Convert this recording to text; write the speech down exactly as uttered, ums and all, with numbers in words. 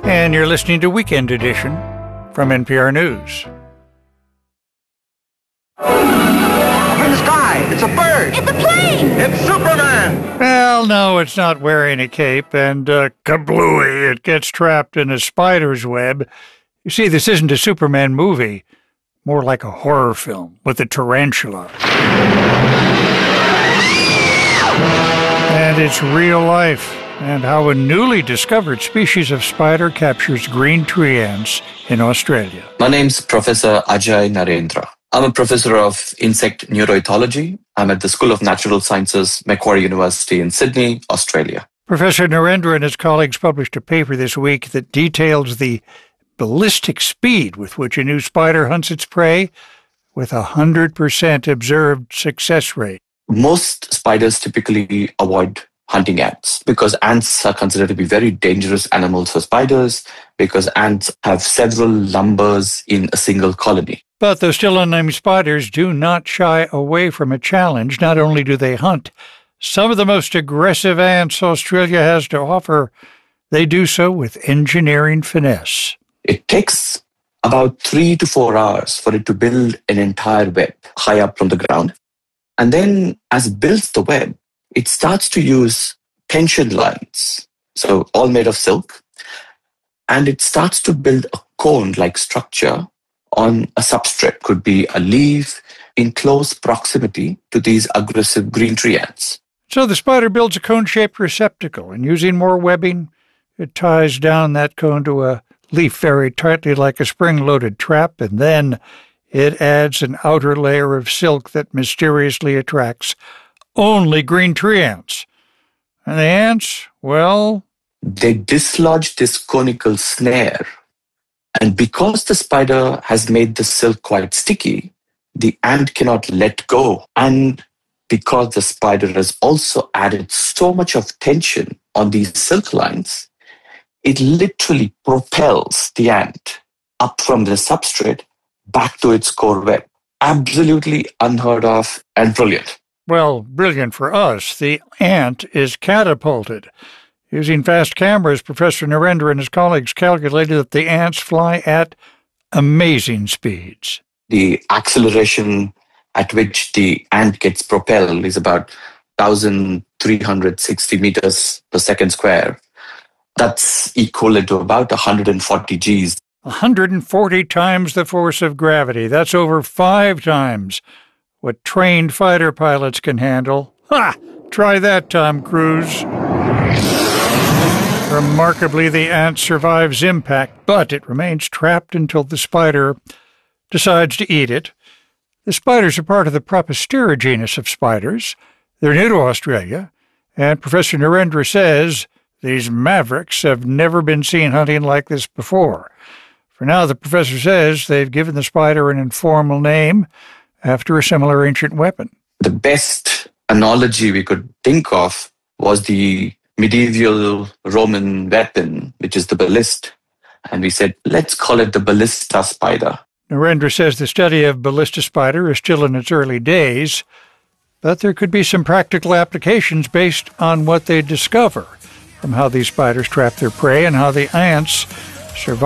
And you're listening to Weekend Edition from N P R News. Up in the sky! It's a bird! It's a plane! It's Superman! Well, no, it's not wearing a cape, and uh, kablooey, it gets trapped in a spider's web. You see, this isn't a Superman movie, more like a horror film with a tarantula. And it's real life, and how a newly discovered species of spider captures green tree ants in Australia. My name's Professor Ajay Narendra. I'm a professor of insect neuroethology. I'm at the School of Natural Sciences, Macquarie University in Sydney, Australia. Professor Narendra and his colleagues published a paper this week that details the ballistic speed with which a new spider hunts its prey, with a one hundred percent observed success rate. Most spiders typically avoid hunting ants because ants are considered to be very dangerous animals for spiders because ants have several lumbers in a single colony. But those still unnamed spiders do not shy away from a challenge. Not only do they hunt some of the most aggressive ants Australia has to offer, they do so with engineering finesse. It takes about three to four hours for it to build an entire web high up from the ground. And then as it builds the web, it starts to use tension lines, so all made of silk, and it starts to build a cone-like structure on a substrate. Could be a leaf in close proximity to these aggressive green tree ants. So the spider builds a cone-shaped receptacle, and using more webbing, it ties down that cone to a leaf very tightly like a spring-loaded trap, and then it adds an outer layer of silk that mysteriously attracts only green tree ants. And the ants, well, they dislodge this conical snare. And because the spider has made the silk quite sticky, the ant cannot let go. And because the spider has also added so much of tension on these silk lines, it literally propels the ant up from the substrate back to its core web. Absolutely unheard of and brilliant. Well, brilliant for us. The ant is catapulted. Using fast cameras, Professor Narendra and his colleagues calculated that the ants fly at amazing speeds. The acceleration at which the ant gets propelled is about one thousand three hundred sixty meters per second square. That's equivalent to about one hundred forty G's. one hundred forty times the force of gravity. That's over five times what trained fighter pilots can handle. Ha! Try that, Tom Cruise. Remarkably, the ant survives impact, but it remains trapped until the spider decides to eat it. The spiders are part of the Propostera genus of spiders. They're new to Australia, and Professor Narendra says these mavericks have never been seen hunting like this before. For now, the professor says they've given the spider an informal name after a similar ancient weapon. The best analogy we could think of was the medieval Roman weapon, which is the ballista. And we said, let's call it the ballista spider. Narendra says the study of ballista spider is still in its early days, but there could be some practical applications based on what they discover from how these spiders trap their prey and how the ants survive